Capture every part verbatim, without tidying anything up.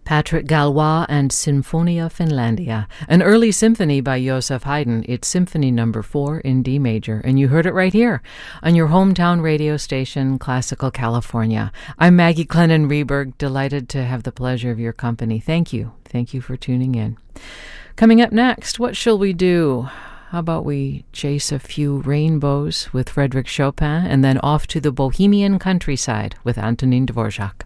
Patrick Galois and Sinfonia Finlandia, an early symphony by Joseph Haydn. It's Symphony Number Four in D major, and you heard it right here on your hometown radio station, Classical California. I'm Maggie Clennon Rehberg, delighted to have the pleasure of your company. Thank you. Thank you for tuning in. Coming up next, what shall we do? How about we chase a few rainbows with Frédéric Chopin and then off to the Bohemian countryside with Antonin Dvorak.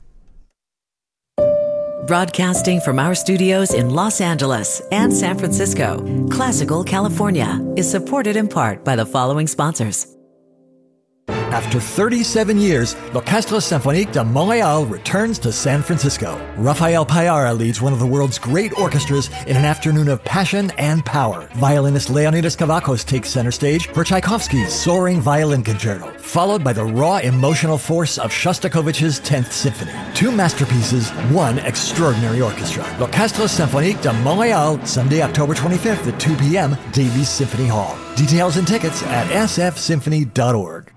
Broadcasting from our studios in Los Angeles and San Francisco, Classical California is supported in part by the following sponsors. After thirty-seven years, l'Orchestre Symphonique de Montréal returns to San Francisco. Rafael Payara leads one of the world's great orchestras in an afternoon of passion and power. Violinist Leonidas Kavakos takes center stage for Tchaikovsky's Soaring Violin Concerto, followed by the raw emotional force of Shostakovich's tenth Symphony. Two masterpieces, one extraordinary orchestra. L'Orchestre Symphonique de Montréal, Sunday, October twenty-fifth at two p.m., Davies Symphony Hall. Details and tickets at s f symphony dot org.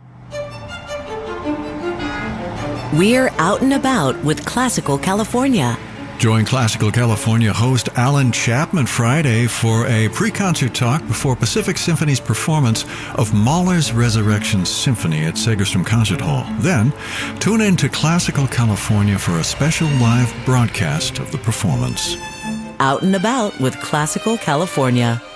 We're out and about with Classical California. Join Classical California host Alan Chapman Friday for a pre-concert talk before Pacific Symphony's performance of Mahler's Resurrection Symphony at Segerstrom Concert Hall. Then, tune in to Classical California for a special live broadcast of the performance. Out and about with Classical California.